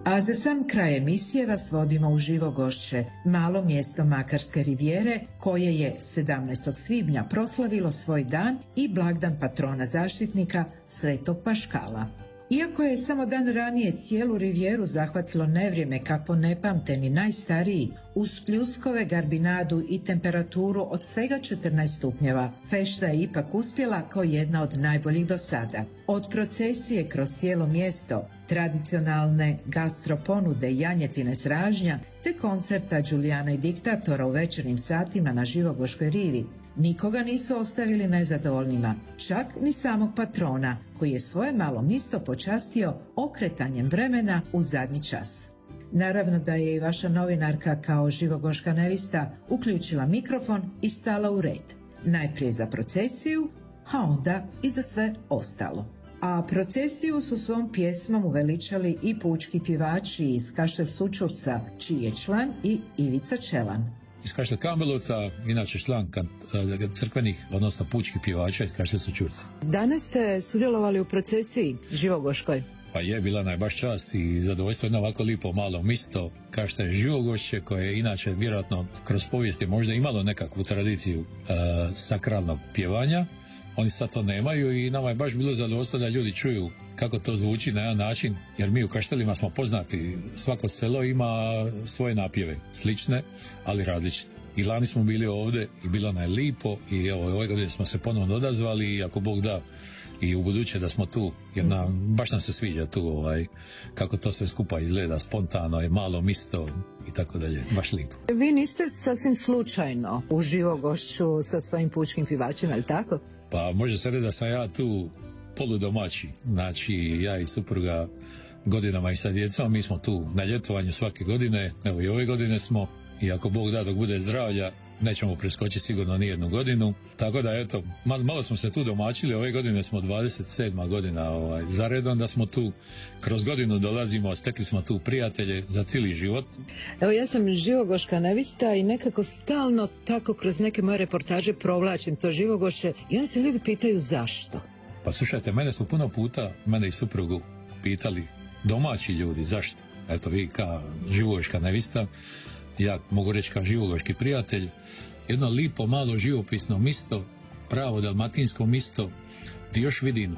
A za sam kraj emisije vas vodimo u Živogošće, malo mjesto Makarske rivijere, koje je 17. svibnja proslavilo svoj dan i blagdan patrona zaštitnika Svetog Paškala. Iako je samo dan ranije cijelu rivijeru zahvatilo nevrijeme kakvo ne pamte ni najstariji, uz pljuskove, garbinadu i temperaturu od svega 14 stupnjeva, fešta je ipak uspjela kao jedna od najboljih do sada. Od procesije kroz cijelo mjesto, tradicionalne gastroponude i janjetine s ražnja, te koncerta Đulijana i diktatora u večernjim satima na Živogoškoj rivi, nikoga nisu ostavili nezadovoljnima, čak ni samog patrona, koji je svoje malo mjesto počastio okretanjem vremena u zadnji čas. Naravno da je i vaša novinarka kao živogoška nevista uključila mikrofon i stala u red. Najprije za procesiju, a onda i za sve ostalo. A procesiju su svom pjesmom uveličali i pučki pjevači iz Kaštel Sućurca, čiji je član i Ivica Čelan. Iz Kaštel Kambelovca, inače član crkvenih, odnosno pučkih pjevača iz Kaštel Sućurca. Danas ste sudjelovali u procesiji živogoškoj. Pa je, bila nam je baš čast i zadovoljstvo jedno ovako lipo malo misto kao što je Živogošće, koje je inače vjerojatno kroz povijest je možda imalo nekakvu tradiciju sakralnog pjevanja. Oni sad to nemaju i nama je baš bilo zadovoljstvo da ljudi čuju kako to zvuči na jedan način, jer mi u Kaštelima smo poznati, svako selo ima svoje napjeve, slične, ali različite. I lani smo bili ovdje i bilo nam je lipo i ove godine smo se ponovno odazvali i ako Bog da i u buduće da smo tu, jer baš nam se sviđa tu kako to sve skupa izgleda, spontano je, malo misto i tako dalje, baš lipo. Vi niste sasvim slučajno u Živogošću sa svojim pučkim pjevačima, je li tako? Pa može se reći da sam ja tu poludomaći, znači ja i supruga godinama i sa djecom, mi smo tu na ljetovanju svake godine, evo i ove godine smo i ako Bog da dok bude zdravlja nećemo preskočiti sigurno ni jednu godinu, tako da eto, malo smo se tu domaćili, ove godine smo 27. godina za redom da smo tu, kroz godinu dolazimo, stekli smo tu prijatelje za cijeli život. Evo ja sam živogoška nevista i nekako stalno tako kroz neke moje reportaže provlačim to Živogošće i onda se ljudi pitaju zašto. Pa slušajte, mene su puno puta, mene i suprugu pitali domaći ljudi zašto. Eto vi kao živogoška nevista, ja mogu reći kao živogoški prijatelj, jedno lipo malo živopisno misto, pravo dalmatinsko misto, gdje još vidim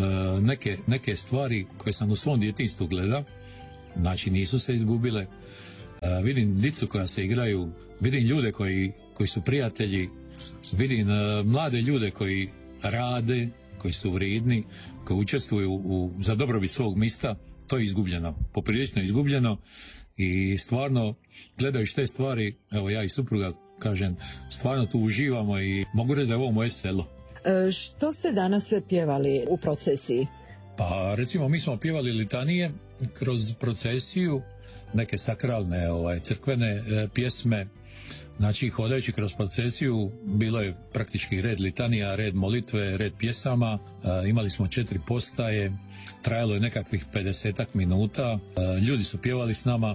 neke stvari koje sam u svom djetinjstvu gledao, znači nisu se izgubile, vidim dicu koja se igraju, vidim ljude koji su prijatelji, vidim mlade ljude koji rade, koji su vrijedni, koji učestvuju za dobrobit svog mista. To je izgubljeno, poprilično izgubljeno i stvarno gledajući te stvari, evo ja i supruga kažem, stvarno tu uživamo i mogu reći da je ovo moje selo. Što ste danas pjevali u procesiji? Pa recimo mi smo pjevali litanije kroz procesiju, neke sakralne crkvene pjesme. Znači, hodajući kroz procesiju, bilo je praktički red litanija, red molitve, red pjesama, imali smo 4 postaje, trajalo je nekakvih 50 minuta, ljudi su pjevali s nama.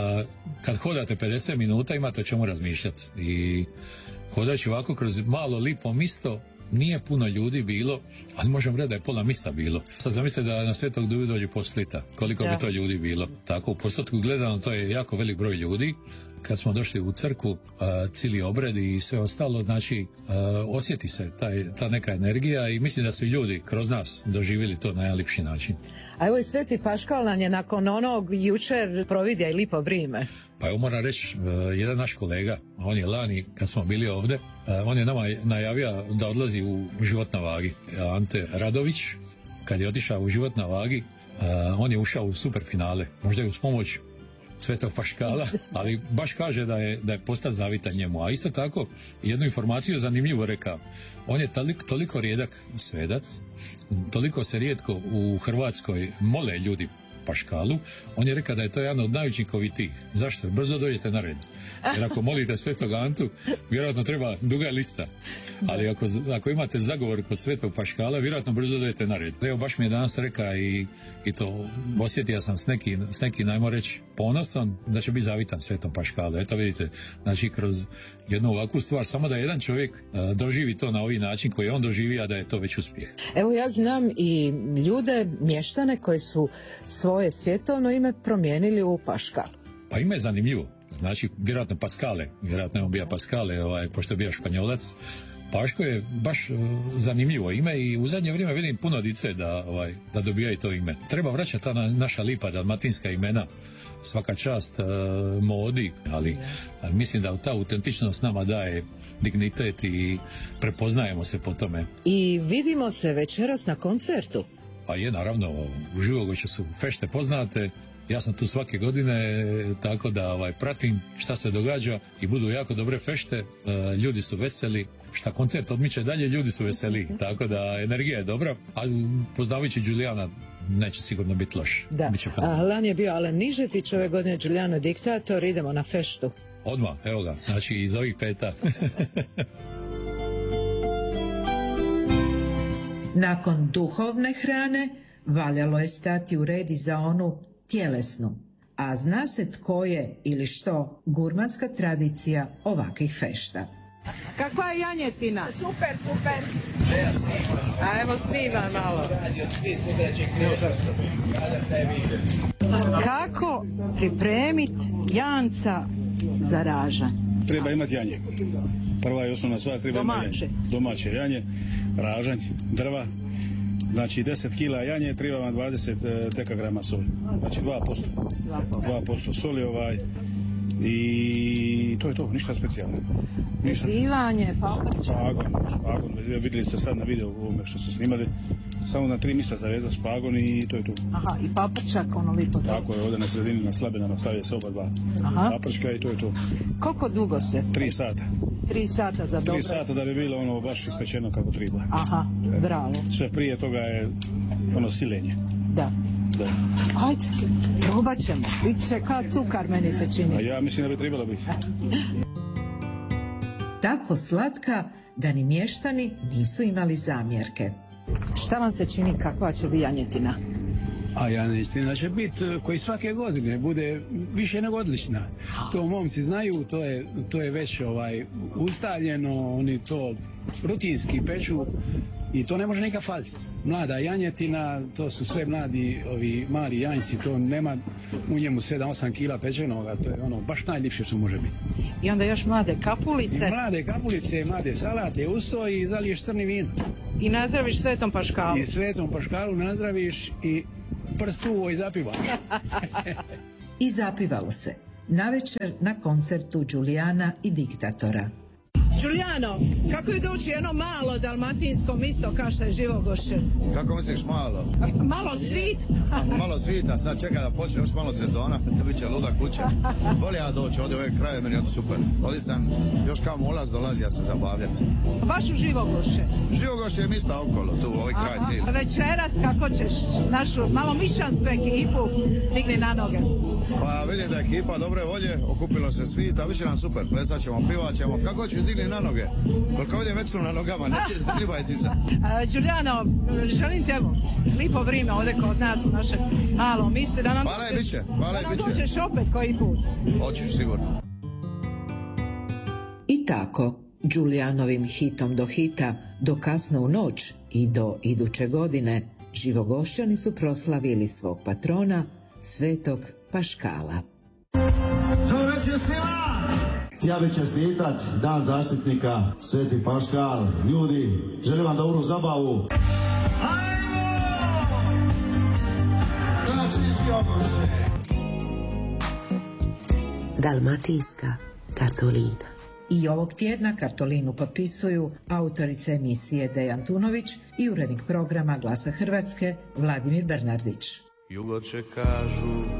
Kad hodate 50 minuta imate o čemu razmišljati i hodajući ovako kroz malo lipo misto, nije puno ljudi bilo, ali možemo reći da je pola mista bilo. Sad zamislite da na Svetog Duju dođe po Splita, koliko bi to ljudi bilo. Tako u postotku gledano to je jako velik broj ljudi. Kad smo došli u crkvu, cijeli obred i sve ostalo, znači osjeti se ta neka energija i mislim da su ljudi kroz nas doživjeli to na najljepši način. A evo i Sveti Paškal nam je nakon onog jučer providja i lipo vrime. Pa evo moram reći, jedan naš kolega, on je lani kad smo bili ovdje, on je nama najavio da odlazi u život na vagi. Ante Radović, kad je otišao u život na vagi, on je ušao u super finale, možda je uz pomoć Svetog Paškala, ali baš kaže da je postao zavitan njemu. A isto tako, jednu informaciju zanimljivo rekao, on je toliko rijedak svedac, toliko se rijetko u Hrvatskoj mole ljudi Paškalu, on je rekao da je to jedan od najučinkovitijih. Zašto? Brzo dođete na red. Jer ako molite Svetog Antu, vjerojatno treba duga lista. Ali ako imate zagovor kod Svetog Paškala, vjerojatno brzo dođete na red. Evo, baš mi je danas rekao i to osjetio sam s nekim, najmo reći, ponosom da će biti zavitan Svetom Paškalu. Eto vidite, znači kroz jednu ovakvu stvar, samo da jedan čovjek doživi to na ovaj način koji on doživi, a da je to već uspjeh. Evo ja znam i ljude, mještane koji su svoje svoje svjetovno ime promijenili u Paškal. Pa ime je zanimljivo. Znači, vjerojatno Pascale, vjerojatno je on bio Pascale, pošto je bio Španjolac. Paško je baš zanimljivo ime i u zadnje vrijeme vidim puno dice da dobijaju to ime. Treba vraćati ta naša lipa dalmatinska imena, svaka čast modi, ali mislim da ta autentičnost nama daje dignitet i prepoznajemo se po tome. I vidimo se večeras na koncertu. Pa je, naravno, u Živogošću su fešte poznate. Ja sam tu svake godine, tako da pratim šta se događa i budu jako dobre fešte, ljudi su veseli, šta koncert odmiče dalje, ljudi su veseli, tako da energija je dobra, ali poznavajući Đulijana neće sigurno biti loš. Da, lani je bio Alen Nižetić, ove godine Đulijano Diktator, idemo na feštu. Odmah, evo ga, znači iz ovih peta. Nakon duhovne hrane, valjalo je stati u red i za onu tjelesnu, a zna se tko je ili što gurmanska tradicija ovakvih fešta. Kakva je janjetina? Super. A evo snima malo. Kako pripremiti janca za ražanj? Treba imati janje. Prva i osnovna stvar, treba imati janje. Domaće janje, ražanj, drva. Znači 10 kila janje treba vam 20 dekagrama soli. Znači 2% soli i to je to, ništa specijalno. Vezivanje, paprčak. Špagon, vidjeli ste sad na videu ovome što ste snimali, samo na 3 mjesta zavezati špagon i to je to. Aha, i paprčak ono lipo. Tako je, ovdje na sredini na slabenama stavlja se oba dva paprčka i to je to. Koliko dugo se? 3 sata. 3 sata za dobro. 3 sata da bi bilo ono baš ispečeno kako treba. Aha, bravo. Sve prije toga je ono silenje. Da. Ajde, probat ćemo. Biće kao cukar, meni se čini. A ja mislim da bi trebalo biti. Tako slatka da ni mještani nisu imali zamjerke. Šta vam se čini, kakva će biti janjetina? A janjetina će biti koji svake godine bude više nego odlična. To momci znaju, to je već ustaljeno, oni to rutinski peču i to ne može nikad faliti. Mlada janjetina, to su sve mladi mali janjci, to nema u njemu 7-8 kila pečenoga, to je ono baš najljepše što može biti. I onda još mlade kapulice. Mlade salate uz to i zaliješ crni vino. I nazdraviš Svetom Paškalu. I Svetom Paškalu nazdraviš i prsuvo i zapivaš. I zapivalo se. Navečer na koncertu Đulijana i Diktatora. Đulijano, kako je doći jedno malo dalmatinsko misto kao što je Živogošće? Kako misliš malo? Malo svit? Malo svita, sad čeka da počne još malo sezona, to bit će luda kuća. Voli ja doći, ovdje ove kraje meni je to super. Ovdje sam, još kao ulaz dolazi ja se zabavljati. Baš u Živogošće? Živogošće je mista okolo, tu u ovoj kraj cijeli. Večeras kako ćeš našu malo mišćansku ekipu digni na noge? Pa vidim da je ekipa dobre volje, okupilo se svita, bit će nam super, plesat ćemo, pivat ćemo, kako ću digni na noge? Koliko ovdje već su na nogama, neće treba je disati. Đulijano, želim te evo, lipo vrijeme ovdje kod nas u našem malom mistu. Hvala je biće. Da nam dođeš opet koji put. Hoću, sigurno. I tako, Đulijanovim hitom do hita, do kasno u noć i do iduće godine, Živogošćani su proslavili svog patrona, Svetog Paškala. Dobro večer svima! Ja bih čestitat Dan zaštitnika Sveti Paškal. Ljudi, želim vam dobru zabavu. Ajmo! Znači Živogošće! Dalmatinska kartolina. I ovog tjedna kartolinu potpisuju autorica emisije Dejan Tunović i urednik programa Glasa Hrvatske Vladimir Bernardić. Jugoče kažu